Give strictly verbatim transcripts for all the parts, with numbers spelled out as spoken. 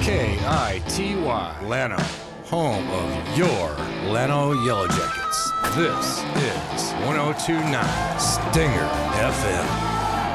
K I T Y, Llano, home of your Llano Yellow Jackets. This is one oh two point nine Stinger F M.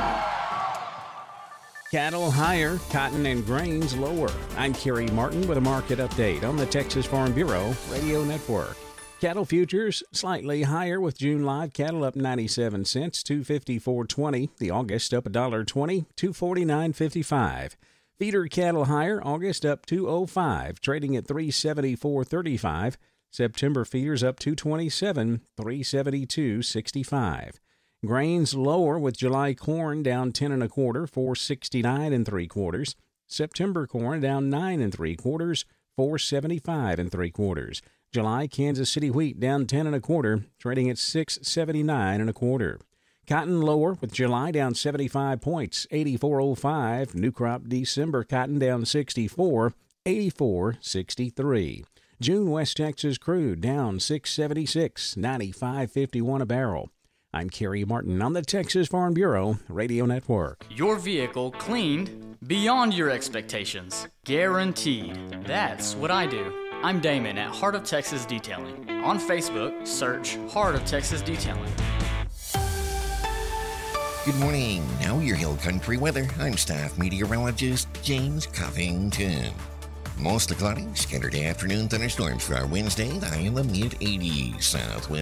Cattle higher, cotton and grains lower. I'm Kerry Martin with a market update on the Texas Farm Bureau Radio Network. Cattle futures slightly higher with June live cattle up ninety-seven cents, two fifty-four twenty. The August up one dollar twenty, two forty-nine fifty-five. Feeder cattle higher, August up two oh five, trading at three seventy-four thirty-five. September feeders up two twenty-seven, three seventy-two sixty-five. Grains lower with July corn down ten and a quarter, four sixty-nine and three quarters. September corn down nine and three quarters, four seventy-five and three quarters. July Kansas City wheat down ten and a quarter, trading at six seventy-nine and a quarter. Cotton lower with July down seventy-five points, eighty-four oh five. New crop December cotton down sixty-four, eighty-four sixty-three. June West Texas crude down six seventy-six, ninety-five fifty-one a barrel. I'm Kerry Martin on the Texas Farm Bureau Radio Network. Your vehicle cleaned beyond your expectations. Guaranteed. That's what I do. I'm Damon at Heart of Texas Detailing. On Facebook, search Heart of Texas Detailing. Good morning. Now your Hill Country weather. I'm staff meteorologist James Covington. Mostly cloudy, scattered afternoon thunderstorms for our Wednesday, high in the mid eighties. Southwest